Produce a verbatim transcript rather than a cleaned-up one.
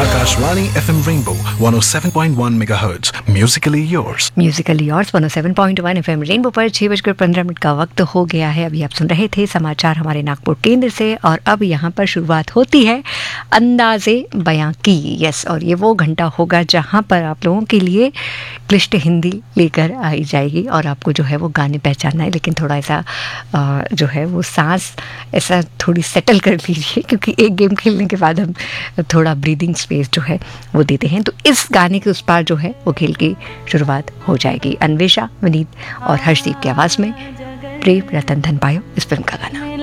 Akashvani F M Rainbow one oh seven point one megahertz. Musically yours. Musically yours one O seven point one FM rainbow पर छह बजकर पंद्रह minute का वक्त हो गया है। अभी आप सुन रहे थे समाचार हमारे नागपुर केंद्र से और अब यहाँ पर शुरुआत होती है अंदाज़े बयां की। यस, और ये वो घंटा होगा जहाँ पर आप लोगों के लिए क्लिष्ट हिंदी लेकर आई जाएगी और आपको जो है वो गाने पहचानना है, लेकिन थोड़ा ऐसा आ, जो है वो सांस ऐसा थोड़ी सेटल कर लीजिए, क्योंकि एक गेम खेलने के बाद हम थोड़ा ब्रीदिंग स्पेस जो है वो देते हैं। तो इस गाने के उस पार जो है वो खेल की शुरुआत हो जाएगी। अन्वेषा, विनीत और हर्षदीप की आवाज़ में प्रेम रतन धन पायो, इस फिल्म का गाना।